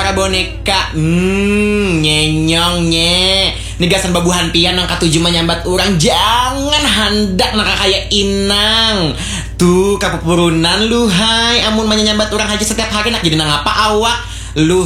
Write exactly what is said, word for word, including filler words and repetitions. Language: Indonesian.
para boneka. Hmm, nyenyong nye. Nigasan babuhan pian nang katuju menyambat orang. Jangan handak naka kaya inang. Tuh kapupurunan lu hai. Amun menyambat orang haji setiap hari nak jadi nang apa awak. Lu